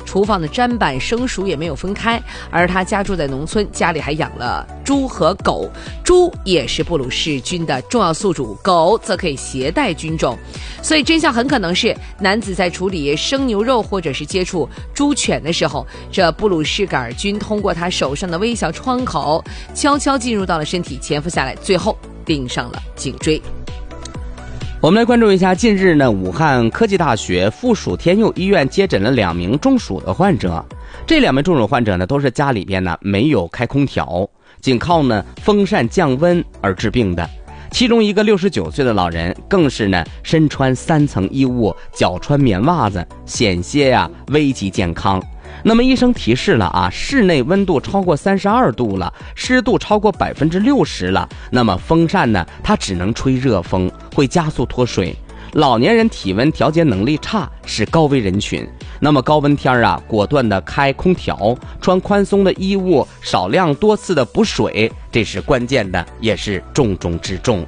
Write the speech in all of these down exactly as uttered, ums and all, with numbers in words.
厨房的砧板生熟也没有分开。而他家住在农村，家里还养了猪和狗，猪也是布鲁氏菌的重要宿主，狗则可以携带菌种。所以真相很可能是男子在处理生牛肉或者是接触猪犬的时候，这布鲁氏杆菌通过他手上的微小窗口悄悄进入到了身体，潜伏下来，最后钉上了颈椎。 我们来关注一下，近日呢，武汉科技大学附属天佑医院接诊了两名中暑的患者。这两名中暑患者呢，都是家里边呢没有开空调，仅靠呢风扇降温而治病的。其中一个六十九岁的老人更是呢身穿三层衣物，脚穿棉袜子，险些呀、啊、危及健康。那么医生提示了啊，室内温度超过三十二度了，湿度超过百分之六十了，那么风扇呢它只能吹热风，会加速脱水。老年人体温调节能力差，是高危人群。那么高温天啊，果断的开空调，穿宽松的衣物，少量多次的补水，这是关键的，也是重中之重。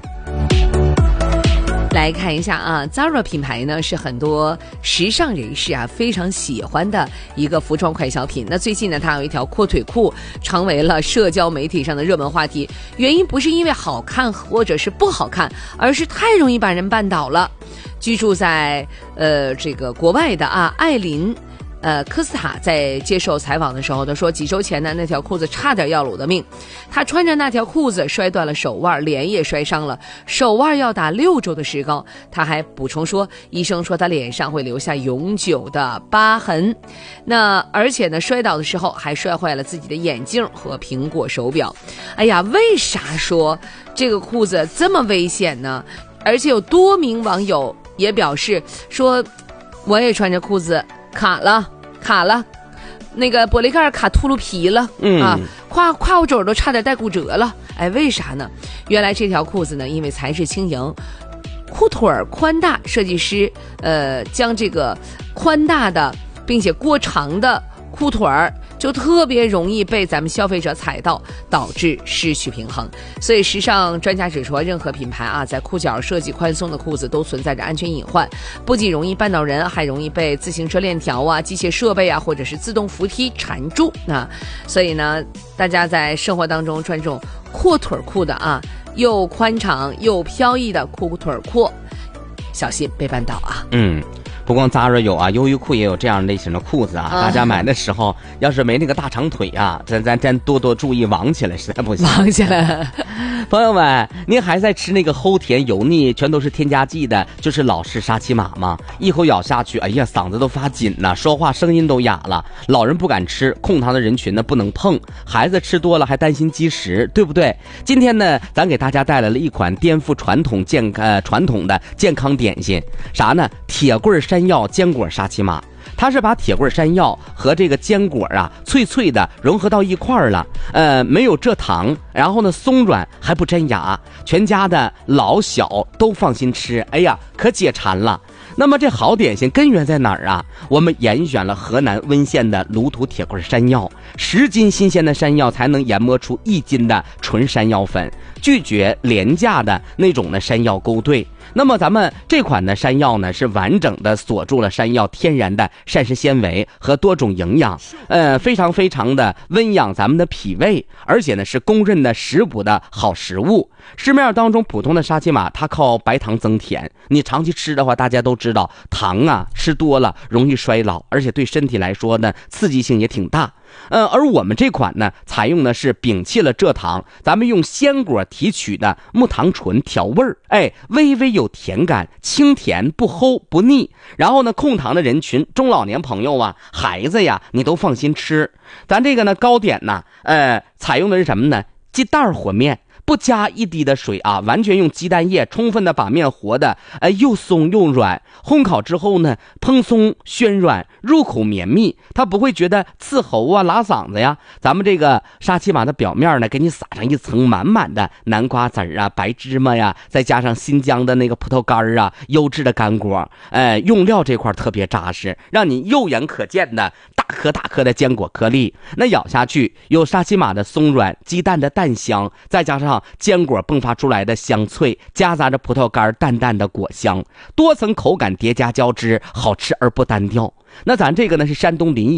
来看一下啊 Zara 品牌呢是很多时尚人士啊非常喜欢的一个服装快消品。那最近呢，它有一条阔腿裤成为了社交媒体上的热门话题，原因不是因为好看或者是不好看，而是太容易把人绊倒了。居住在呃这个国外的啊艾琳呃，科斯塔在接受采访的时候呢说，几周前呢那条裤子差点要了我的命。他穿着那条裤子摔断了手腕，脸也摔伤了，手腕要打六周的石膏。他还补充说，医生说他脸上会留下永久的疤痕。那而且呢，摔倒的时候还摔坏了自己的眼镜和苹果手表。哎呀，为啥说这个裤子这么危险呢？而且有多名网友也表示说，我也穿着裤子卡了卡了，那个玻璃盖卡秃噜皮了、嗯、啊，胯胯骨肘都差点带骨折了。哎，为啥呢？原来这条裤子呢，因为材质轻盈，裤腿宽大，设计师呃将这个宽大的并且过长的裤腿儿就特别容易被咱们消费者踩到，导致失去平衡。所以时尚专家指出，任何品牌啊在裤脚设计宽松的裤子都存在着安全隐患，不仅容易绊倒人，还容易被自行车链条啊、机械设备啊或者是自动扶梯缠住。那所以呢，大家在生活当中穿这种阔腿裤的啊，又宽敞又飘逸的裤腿裤，小心被绊倒啊。 嗯，不光 Zara 有啊，优衣库也有这样类型的裤子啊。啊大家买的时候，要是没那个大长腿啊，咱咱咱多多注意网起来，实在不行。 网起来。 朋友们，您还在吃那个齁甜油腻、全都是添加剂的，就是老式沙琪玛吗？一口咬下去，哎呀，嗓子都发紧了，说话声音都哑了。老人不敢吃，控糖的人群呢不能碰，孩子吃多了还担心积食，对不对？今天呢，咱给大家带来了一款颠覆传统健呃传统的健康点心，啥呢？铁棍山药坚果沙琪玛。它是把铁棍山药和这个坚果啊脆脆的融合到一块儿了，呃，没有蔗糖，然后呢松软还不粘牙，全家的老小都放心吃，哎呀，可解馋了。那么这好点心根源在哪儿啊？我们严选了河南温县的芦土铁棍山药，十斤新鲜的山药才能研磨出一斤的纯山药粉，拒绝廉价的那种的山药勾兑。那么咱们这款的山药呢，是完整的锁住了山药天然的膳食纤维和多种营养，呃，非常非常的温养咱们的脾胃，而且呢是公认的食补的好食物。市面当中普通的沙琪玛，它靠白糖增甜，你长期吃的话，大家都知道糖啊吃多了容易衰老，而且对身体来说呢刺激性也挺大。呃，而我们这款呢，采用的是摒弃了蔗糖，咱们用鲜果提取的木糖醇调味儿，哎，微微有甜感，清甜不齁不腻。然后呢，控糖的人群，中老年朋友啊，孩子呀，你都放心吃。咱这个呢，糕点呢，呃，采用的是什么呢？鸡蛋和面。不加一滴的水啊，完全用鸡蛋液充分的把面和的，呃，又松又软。烘烤之后呢，蓬松暄软，入口绵密，它不会觉得刺喉啊、拉嗓子呀。咱们这个沙琪玛的表面呢，给你撒上一层满满的南瓜籽啊、白芝麻呀，再加上新疆的那个葡萄干啊，优质的干果，呃，用料这块特别扎实，让你肉眼可见的大颗大颗的坚果颗粒。那咬下去有沙琪玛的松软，鸡蛋的淡香，再加上坚果迸发出来的香脆，夹杂着葡萄干淡淡的果香，多层口感叠加交织，好吃而不单调。那咱这个呢是山东临沂